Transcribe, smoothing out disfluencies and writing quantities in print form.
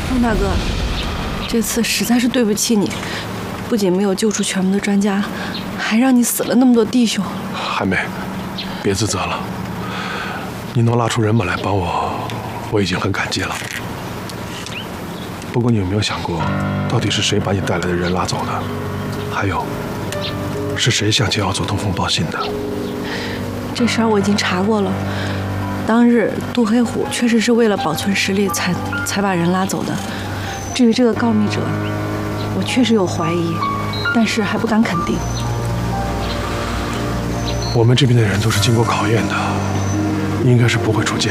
方大哥，这次实在是对不起你，不仅没有救出全部的专家，还让你死了那么多弟兄。 海梅，别自责了，你能拉出人马来帮我，我已经很感激了。不过你有没有想过，到底是谁把你带来的人拉走的？还有，是谁向秦耀祖通风报信的？ 这事儿我已经查过了，当日杜黑虎确实是为了保存实力才把人拉走的。至于这个告密者，我确实有怀疑，但是还不敢肯定。 我们这边的人都是经过考验的，应该是不会出奸